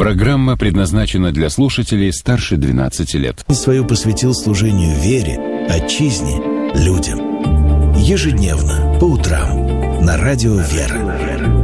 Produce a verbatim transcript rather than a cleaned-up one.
Программа предназначена для слушателей старше двенадцати лет. Свою посвятил служению вере, отчизне, людям. Ежедневно, по утрам, на радио «Вера».